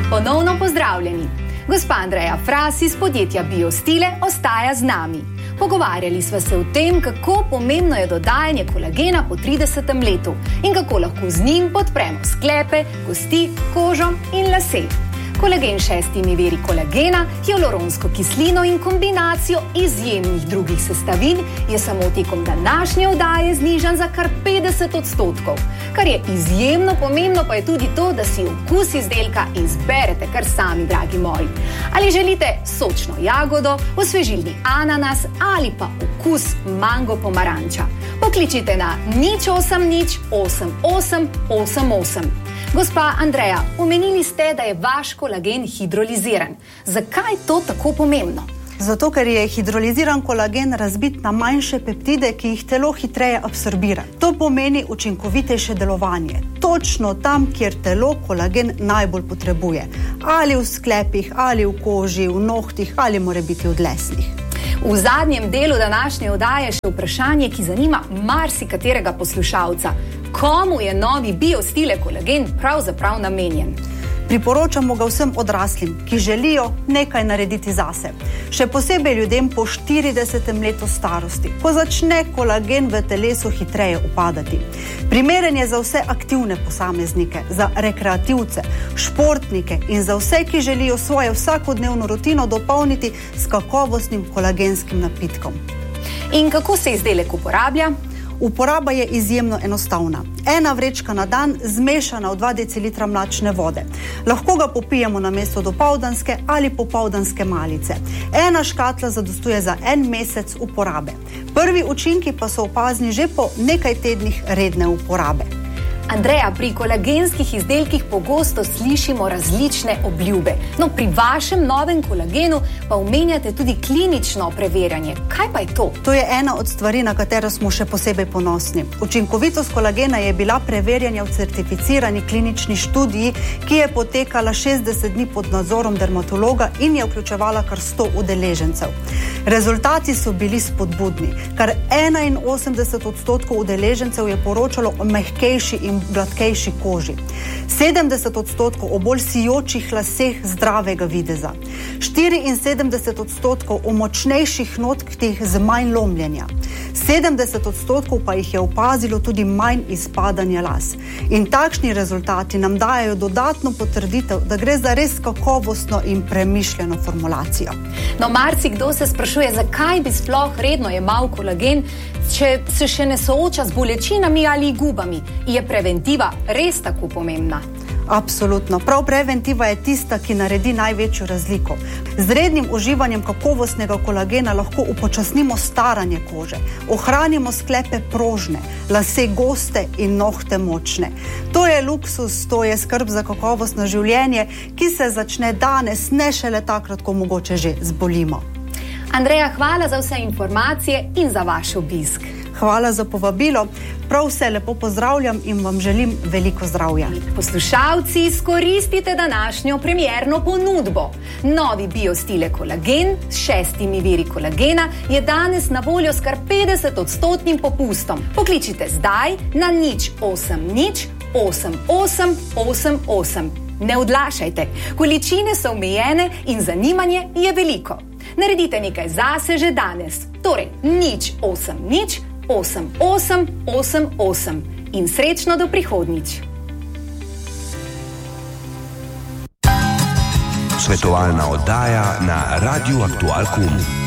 Ponovno pozdravljeni. Gospa Andreja Fras iz podjetja Biostile ostaja z nami. Pogovarjali sva se o tem, kako pomembno je dodajanje kolagena po 30. letu in kako lahko z njim podpremo sklepe, kosti, kožo in lase. Kolagen 6. viri kolagena, hialuronsko kislino in kombinacijo izjemnih drugih sestavin je samo tekom današnje oddaje znižan za kar 50%. Kar je izjemno pomembno pa je tudi to, da si okus izdelka izberete kar sami, dragi moji. Ali želite sočno jagodo, osvežilni ananas ali pa okus mango pomaranča. Pokličite na 080 88 88. Gospa Andreja, omenili ste, da je vaš kolagen hidroliziran. Zakaj to tako pomembno? Zato, ker je hidroliziran kolagen razbit na manjše peptide, ki jih telo hitreje absorbira. To pomeni učinkovitejše delovanje. Točno tam, kjer telo kolagen najbolj potrebuje. Ali v sklepih, ali v koži, v nohtih, ali morebiti v dlesnih. V zadnjem delu današnje oddaje še vprašanje, ki zanima marsikaterega poslušalca. Komu je novi Biostile kolagen pravzaprav namenjen? Priporočamo ga vsem odraslim, ki želijo nekaj narediti zase. Še posebej ljudem po 40. letu starosti, ko začne kolagen v telesu hitreje upadati. Primeren je za vse aktivne posameznike, za rekreativce, športnike in za vse, ki želijo svojo vsakodnevno rutino dopolniti s kakovostnim kolagenskim napitkom. In kako se izdelek uporablja? Uporaba je izjemno enostavna. 1 vrečka na dan zmešana v 2 decilitra mlačne vode. Lahko ga popijemo namesto dopoldanske ali popoldanske malice. 1 škatla zadostuje za 1 mesec uporabe. Prvi učinki pa so opazni že po nekaj tednih redne uporabe. Andreja, pri kolagenskih izdelkih pogosto slišimo različne obljube. No, pri vašem novem kolagenu pa omenjate tudi klinično preverjanje. Kaj pa je to? To je ena od stvari, na katero smo še posebej ponosni. Učinkovitost kolagena je bila preverjena v certificirani klinični študiji, ki je potekala 60 dni pod nadzorom dermatologa in je vključevala kar 100 udeležencev. Rezultati so bili spodbudni. Kar 81% udeležencev je poročalo o mehkejši in gladkejši koži. 70% o bolj sijočih laseh zdravega videza. 74% o močnejših nohtih z manj lomljenja. 70% pa jih je opazilo tudi manj izpadanja las. In takšni rezultati nam dajo dodatno potrditev, da gre za res kakovostno in premišljeno formulacijo. No, marsikdo se sprašuje, zakaj bi sploh redno jemal kolagen, če se še ne sooča z bolečinami ali gubami. Je preventiva res tako pomembna? Absolutno. Prav preventiva je tista, ki naredi največjo razliko. Z rednim uživanjem kakovostnega kolagena lahko upočasnimo staranje kože, ohranimo sklepe prožne, lase goste in nohte močne. To je luksus, to je skrb za kakovostno življenje, ki se začne danes, ne šele takrat, ko mogoče že zbolimo. Andreja, hvala za vse informacije in za vaš obisk. Hvala za povabilo. Prav vse lepo pozdravljam in vam želim veliko zdravja. Poslušalci, izkoristite današnjo premierno ponudbo. Novi Biostile kolagen s 6 viri kolagena je danes na voljo s kar 50% popustom. Pokličite zdaj na 080 88 88. Ne odlašajte, količine so omejene in zanimanje je veliko. Naredite nekaj zase že danes, torej 080 88 88 in srečno do prihodnjič. Svetovalna oddaja na Radiu Aktual Kum.